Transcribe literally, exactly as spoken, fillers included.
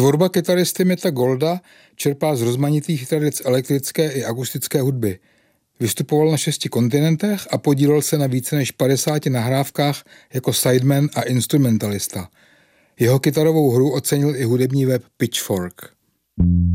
Tvorba kytaristy Metta Golda čerpá z rozmanitých tradic elektrické i akustické hudby. Vystupoval na šesti kontinentech a podílel se na více než padesáti nahrávkách jako sideman a instrumentalista. Jeho kytarovou hru ocenil i hudební web Pitchfork.